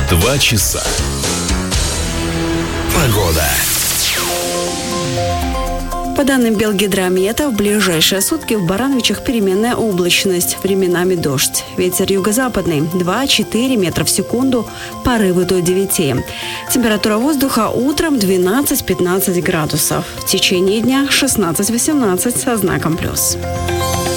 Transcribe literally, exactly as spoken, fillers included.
Два часа. Погода. По данным Белгидромета, в ближайшие сутки в Барановичах переменная облачность, временами дождь. Ветер юго-западный два-четыре метра в секунду, порывы до девяти. Температура воздуха утром двенадцать-пятнадцать градусов. В течение дня шестнадцать-восемнадцать со знаком плюс.